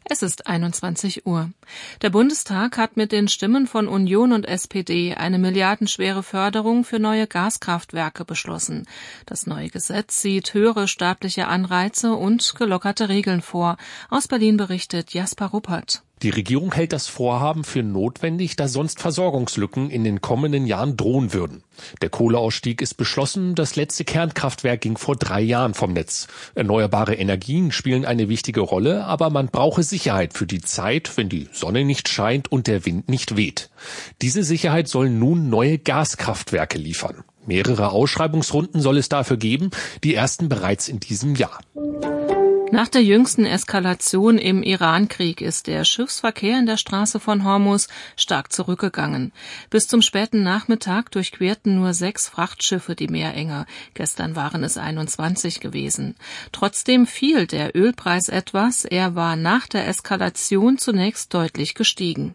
Es ist 21 Uhr. Der Bundestag hat mit den Stimmen von Union und SPD eine milliardenschwere Förderung für neue Gaskraftwerke beschlossen. Das neue Gesetz sieht höhere staatliche Anreize und gelockerte Regeln vor. Aus Berlin berichtet Jasper Ruppert. Die Regierung hält das Vorhaben für notwendig, da sonst Versorgungslücken in den kommenden Jahren drohen würden. Der Kohleausstieg ist beschlossen, das letzte Kernkraftwerk ging vor 3 Jahren vom Netz. Erneuerbare Energien spielen eine wichtige Rolle, aber man brauche Sicherheit für die Zeit, wenn die Sonne nicht scheint und der Wind nicht weht. Diese Sicherheit sollen nun neue Gaskraftwerke liefern. Mehrere Ausschreibungsrunden soll es dafür geben, die ersten bereits in diesem Jahr. Nach der jüngsten Eskalation im Iran-Krieg ist der Schiffsverkehr in der Straße von Hormuz stark zurückgegangen. Bis zum späten Nachmittag durchquerten nur 6 Frachtschiffe die Meerenge. Gestern waren es 21 gewesen. Trotzdem fiel der Ölpreis etwas. Er war nach der Eskalation zunächst deutlich gestiegen.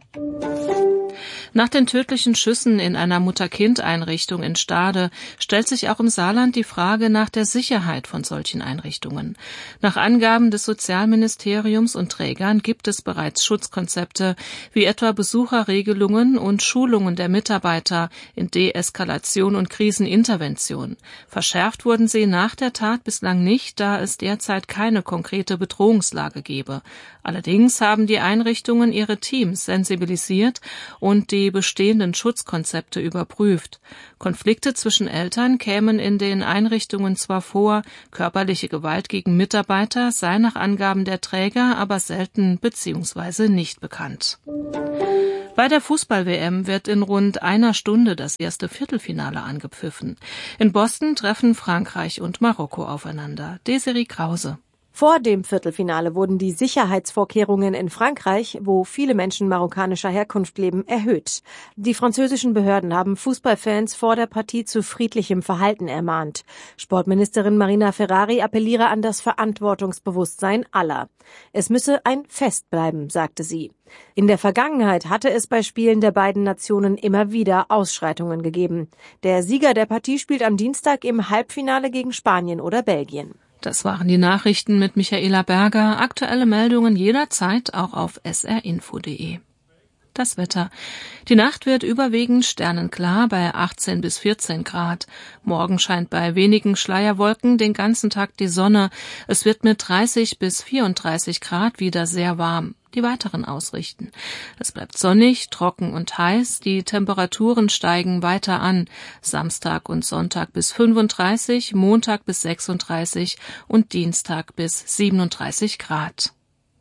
Nach den tödlichen Schüssen in einer Mutter-Kind-Einrichtung in Stade stellt sich auch im Saarland die Frage nach der Sicherheit von solchen Einrichtungen. Nach Angaben des Sozialministeriums und Trägern gibt es bereits Schutzkonzepte, wie etwa Besucherregelungen und Schulungen der Mitarbeiter in Deeskalation und Krisenintervention. Verschärft wurden sie nach der Tat bislang nicht, da es derzeit keine konkrete Bedrohungslage gebe. Allerdings haben die Einrichtungen ihre Teams sensibilisiert und die bestehenden Schutzkonzepte überprüft. Konflikte zwischen Eltern kämen in den Einrichtungen zwar vor, körperliche Gewalt gegen Mitarbeiter sei nach Angaben der Träger aber selten bzw. nicht bekannt. Bei der Fußball-WM wird in rund einer Stunde das erste Viertelfinale angepfiffen. In Boston treffen Frankreich und Marokko aufeinander. Desiree Krause. Vor dem Viertelfinale wurden die Sicherheitsvorkehrungen in Frankreich, wo viele Menschen marokkanischer Herkunft leben, erhöht. Die französischen Behörden haben Fußballfans vor der Partie zu friedlichem Verhalten ermahnt. Sportministerin Marina Ferrari appelliere an das Verantwortungsbewusstsein aller. Es müsse ein Fest bleiben, sagte sie. In der Vergangenheit hatte es bei Spielen der beiden Nationen immer wieder Ausschreitungen gegeben. Der Sieger der Partie spielt am Dienstag im Halbfinale gegen Spanien oder Belgien. Das waren die Nachrichten mit Michaela Berger. Aktuelle Meldungen jederzeit auch auf srinfo.de. Das Wetter. Die Nacht wird überwiegend sternenklar bei 18 bis 14 Grad. Morgen scheint bei wenigen Schleierwolken den ganzen Tag die Sonne. Es wird mit 30 bis 34 Grad wieder sehr warm. Die weiteren Ausrichten. Es bleibt sonnig, trocken und heiß. Die Temperaturen steigen weiter an. Samstag und Sonntag bis 35, Montag bis 36 und Dienstag bis 37 Grad.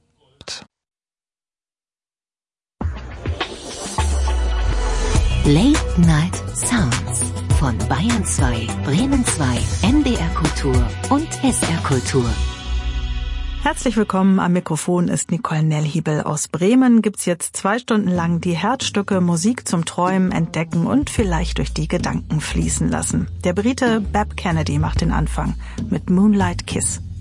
Late Night Sounds von Bayern 2, Bremen 2, NDR Kultur und SR Kultur. Herzlich willkommen, am Mikrofon ist Nicole Nellhiebel. Aus Bremen gibt's jetzt 2 Stunden lang die Herzstücke Musik zum Träumen, Entdecken und vielleicht durch die Gedanken fließen lassen. Der Brite Bab Kennedy macht den Anfang mit Moonlight Kiss.